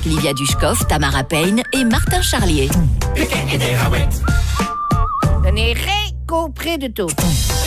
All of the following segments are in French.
avec Livia Dushkov, Tamara Payne et Martin Charlier. Je n'ai rien compris de tout.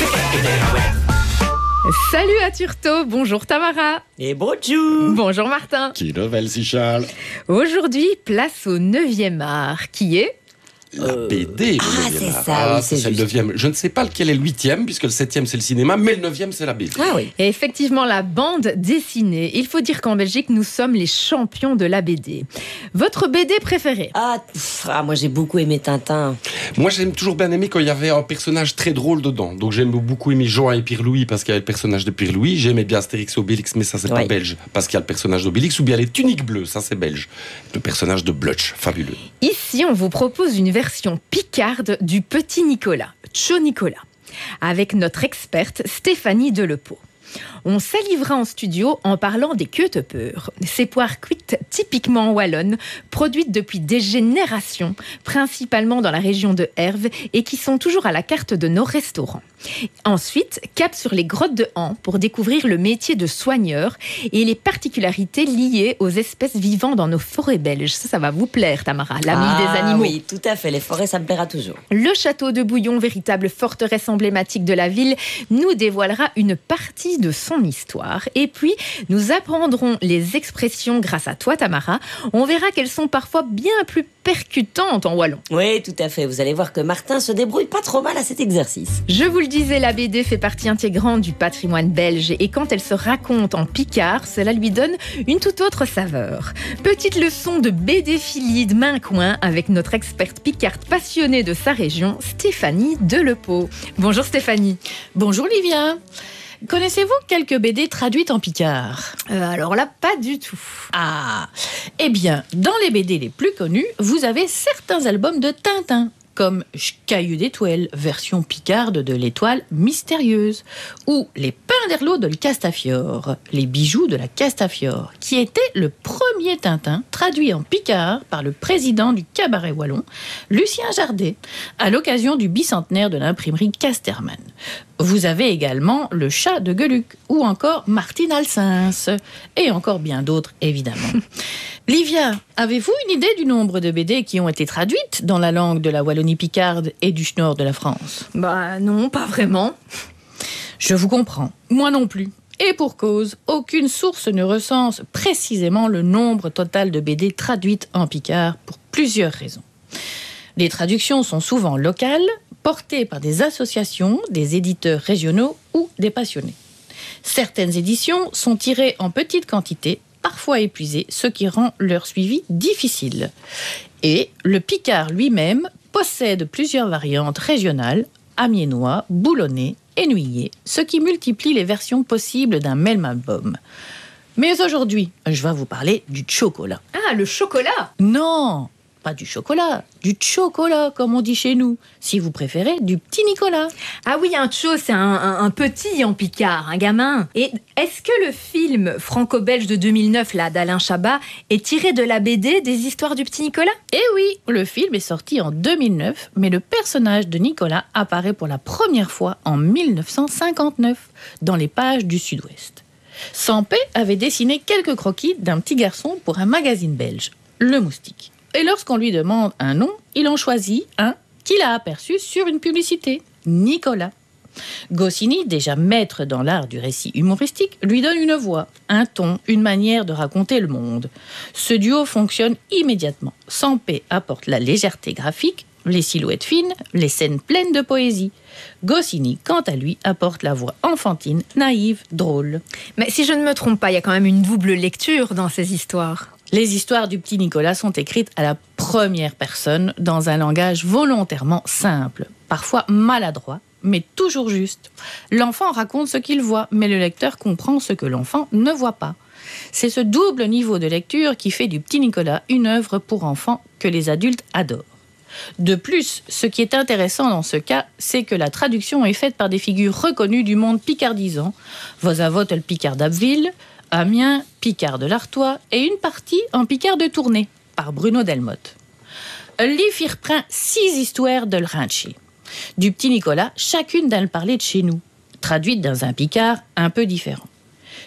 Salut à Turto, bonjour Tamara. Et bonjour. Bonjour Martin. Qui level si Charles. Aujourd'hui, place au 9e art, qui est La BD, le Ah, 9e c'est art. ça, oui, c'est c'est le 9e. Je ne sais pas lequel est le 8e, puisque le 7e c'est le cinéma, mais le 9e c'est la BD. Ah oui. Et effectivement la bande dessinée. Il faut dire qu'en Belgique, nous sommes les champions de la BD. Votre BD préférée? Moi j'ai beaucoup aimé Tintin. Moi j'aime toujours bien aimé quand il y avait un personnage très drôle dedans. Donc j'aime beaucoup aimer Jean et Pierre-Louis parce qu'il y avait le personnage de Pierre-Louis. J'aimais bien Astérix et Obélix, mais ça c'est pas Ouais. belge, parce qu'il y a le personnage d'Obélix, ou bien les tuniques bleues, ça c'est belge. Le personnage de Blutch, fabuleux. Ici, on vous propose une version picarde du petit Nicolas, Tcho Nicolas, avec notre experte Stéphanie Delepeau. On salivera en studio en parlant des queutepeurs, ces poires cuites typiquement wallonnes, produites depuis des générations, principalement dans la région de Herve, et qui sont toujours à la carte de nos restaurants. Ensuite, cap sur les grottes de Han pour découvrir le métier de soigneur et les particularités liées aux espèces vivant dans nos forêts belges. Ça va vous plaire, Tamara, l'ami des animaux. Oui, tout à fait, les forêts ça me plaira toujours. Le château de Bouillon, véritable forteresse emblématique de la ville, nous dévoilera une partie de son histoire. Et puis, nous apprendrons les expressions grâce à toi, Tamara. On verra qu'elles sont parfois bien plus percutantes en wallon. Oui, tout à fait, vous allez voir que Martin se débrouille pas trop mal à cet exercice. Je vous le disais, la BD fait partie intégrante du patrimoine belge et quand elle se raconte en picard, cela lui donne une toute autre saveur. Petite leçon de BD-philie de main-coin avec notre experte picarde passionnée de sa région, Stéphanie Delepeau. Bonjour Stéphanie. Bonjour Livia. Connaissez-vous quelques BD traduites en picard? Alors là, pas du tout. Ah, eh bien, dans les BD les plus connus, vous avez certains albums de Tintin, comme Caillou d'étoile, version picarde de l'étoile mystérieuse, ou Les Pinderlots de le Castafiore, les bijoux de la Castafiore, qui était le premier Tintin traduit en picard par le président du cabaret wallon, Lucien Jardet, à l'occasion du bicentenaire de l'imprimerie Casterman. Vous avez également Le Chat de Gueuluc, ou encore Martine Alsens, et encore bien d'autres, évidemment. Livia, avez-vous une idée du nombre de BD qui ont été traduites dans la langue de la Wallonie-Picarde et du nord de la France? Bah non, pas vraiment. Je vous comprends, moi non plus. Et pour cause, aucune source ne recense précisément le nombre total de BD traduites en picard pour plusieurs raisons. Les traductions sont souvent locales, portées par des associations, des éditeurs régionaux ou des passionnés. Certaines éditions sont tirées en petite quantité, parfois épuisées, ce qui rend leur suivi difficile. Et le picard lui-même possède plusieurs variantes régionales, amiénois, boulonnais, énuyé, ce qui multiplie les versions possibles d'un même album. Mais aujourd'hui, je vais vous parler du chocolat. Ah, le chocolat! Non, pas du chocolat, du chocolat comme on dit chez nous. Si vous préférez, du petit Nicolas. Ah oui, un tcho, c'est un petit en picard, un gamin. Et est-ce que le film franco-belge de 2009, là, d'Alain Chabat, est tiré de la BD des histoires du petit Nicolas? Eh oui, le film est sorti en 2009, mais le personnage de Nicolas apparaît pour la première fois en 1959 dans les pages du Sud-Ouest. Sampé avait dessiné quelques croquis d'un petit garçon pour un magazine belge, Le Moustique. Et lorsqu'on lui demande un nom, il en choisit un qu'il a aperçu sur une publicité, Nicolas. Goscinny, déjà maître dans l'art du récit humoristique, lui donne une voix, un ton, une manière de raconter le monde. Ce duo fonctionne immédiatement. Sampé apporte la légèreté graphique, les silhouettes fines, les scènes pleines de poésie. Goscinny, quant à lui, apporte la voix enfantine, naïve, drôle. Mais si je ne me trompe pas, il y a quand même une double lecture dans ces histoires. Les histoires du petit Nicolas sont écrites à la première personne dans un langage volontairement simple, parfois maladroit, mais toujours juste. L'enfant raconte ce qu'il voit, mais le lecteur comprend ce que l'enfant ne voit pas. C'est ce double niveau de lecture qui fait du petit Nicolas une œuvre pour enfants que les adultes adorent. De plus, ce qui est intéressant dans ce cas, c'est que la traduction est faite par des figures reconnues du monde picardisant. Vos le Picard d'Abbeville, Amiens, Picard de l'Artois et une partie en Picard de Tournai, par Bruno Delmotte. Le livre reprend 6 histoires de l'Rinchi. Du petit Nicolas, chacune d'un parler de chez nous, traduite dans un Picard un peu différent.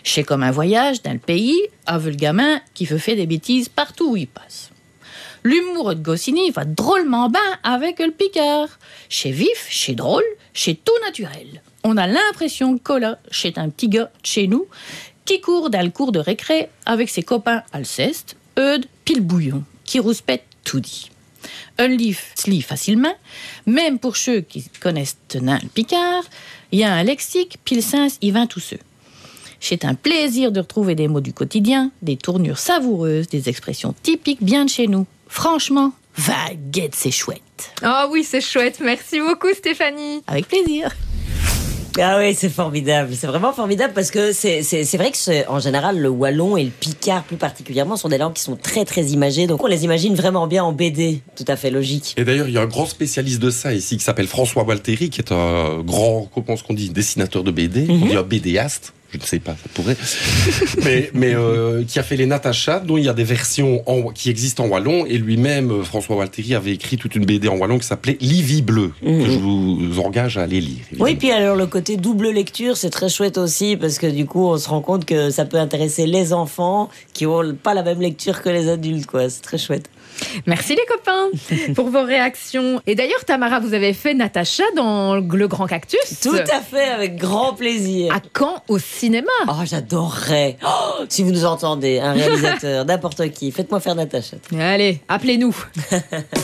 C'est comme un voyage dans le pays avec le gamin qui veut faire des bêtises partout où il passe. L'humour de Goscinny va drôlement bien avec le Picard. C'est vif, c'est drôle, c'est tout naturel. On a l'impression que Cola, c'est un petit gars de chez nous qui court dans le cours de récré avec ses copains Alceste, Eudes, pile bouillon, qui rouspètent tout dit. Un livre se lit facilement, même pour ceux qui connaissent Tenin le Picard, il y a un lexique, puis le sens y vint tous ceux. C'est un plaisir de retrouver des mots du quotidien, des tournures savoureuses, des expressions typiques bien de chez nous. Franchement, va guette, c'est chouette. Ah oui, c'est chouette. Merci beaucoup, Stéphanie. Avec plaisir. Ah oui, c'est formidable. C'est vraiment formidable parce que c'est vrai que en général, le wallon et le picard plus particulièrement sont des langues qui sont très très imagées. Donc on les imagine vraiment bien en BD. Tout à fait logique. Et d'ailleurs, il y a un grand spécialiste de ça ici qui s'appelle François Walteri, qui est un grand, comment est-ce qu'on dit, dessinateur de BD. On dit un BDaste. Je ne sais pas, ça pourrait. mais qui a fait les Natacha, dont il y a des versions qui existent en wallon. Et lui-même, François Walteri, avait écrit toute une BD en wallon qui s'appelait Livy Bleu, que je vous engage à aller lire. Évidemment. Oui, puis alors le côté double lecture, c'est très chouette aussi, parce que du coup, on se rend compte que ça peut intéresser les enfants qui n'ont pas la même lecture que les adultes, quoi. C'est très chouette. Merci les copains pour vos réactions. Et d'ailleurs, Tamara, vous avez fait Natacha dans Le Grand Cactus. Tout à fait, avec grand plaisir. À Caen, au cinéma. Oh, j'adorerais. Oh, si vous nous entendez, un réalisateur, n'importe qui, faites-moi faire Natacha. Allez, appelez-nous.